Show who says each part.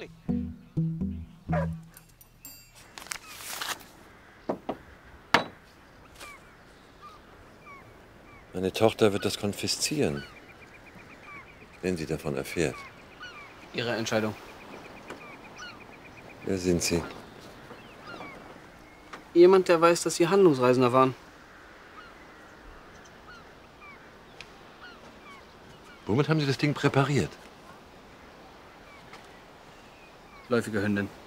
Speaker 1: Meine Tochter wird das konfiszieren, wenn sie davon erfährt.
Speaker 2: Ihre Entscheidung.
Speaker 1: Wer sind Sie?
Speaker 2: Jemand, der weiß, dass Sie Handlungsreisender waren.
Speaker 1: Womit haben Sie das Ding präpariert?
Speaker 2: Läufige Hündin.